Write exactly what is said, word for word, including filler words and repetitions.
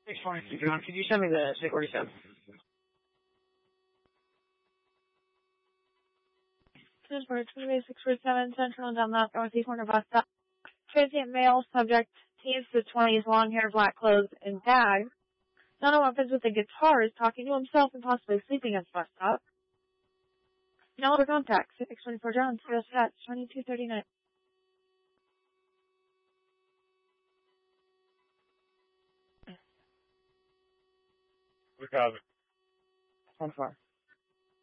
six forty-two, John. Could you send me the six forty-seven? Transport six forty-seven Central and down that northeast corner bus stop. Transient male, subject, teens to twenties, long hair, black clothes, and bag. Not on weapons with a guitar is talking to himself and possibly sleeping at the bus stop. No other contact. six twenty-four John, zero stat, twenty-two thirty-nine. We have it. ten four.